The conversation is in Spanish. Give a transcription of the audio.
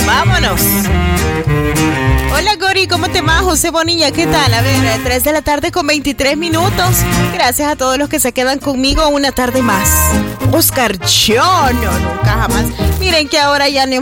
Vámonos. Hola Gori, ¿cómo te va? José Bonilla, ¿qué tal? A ver, 3 de la tarde con 23 minutos. Gracias a todos los que se quedan conmigo una tarde más. Oscar, yo no, nunca jamás. Miren que ahora ya no